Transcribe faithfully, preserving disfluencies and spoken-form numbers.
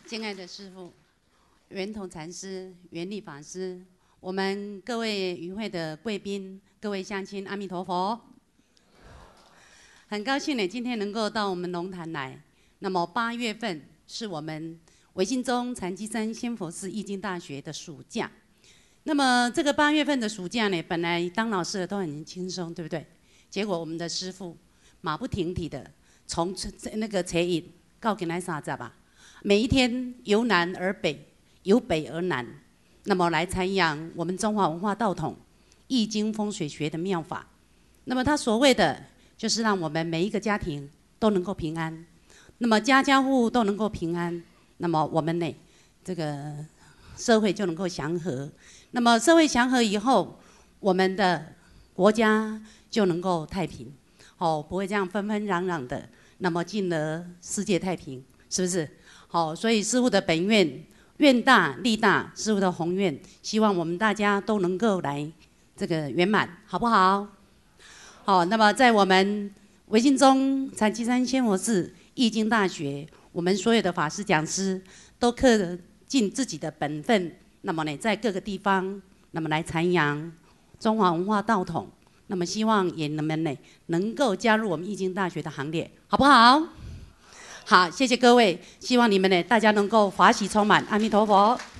敬爱的师父、圆通禅师、圆力法师，我们各位与会的贵宾、各位乡亲，阿弥陀佛！很高兴呢，今天能够到我们龙潭来。那么八月份是我们唯心宗禅机山仙佛寺易经大学的暑假。那么这个八月份的暑假呢，本来当老师的都很轻松，对不对？结果我们的师父马不停蹄的从那个车引到今来三十吧。每一天由南而北，由北而南，那么来阐扬我们中华文化道统易经风水学的妙法。那么他所谓的就是让我们每一个家庭都能够平安，那么家家户户都能够平安，那么我们呢，这个社会就能够祥和。那么社会祥和以后，我们的国家就能够太平，哦，不会这样纷纷攘攘的，那么进而世界太平，是不是？好，所以师父的本愿愿大力大，师父的宏愿，希望我们大家都能够来这个圆满，好不好？好，那么在我们唯心宗禅机山仙佛寺易经大学，我们所有的法师讲师都恪尽自己的本分，那么呢，在各个地方，那么来阐扬中华文化道统，那么希望也能们呢能够加入我们易经大学的行列，好不好？好，谢谢各位，希望你们呢，大家能够法喜充满，阿弥陀佛。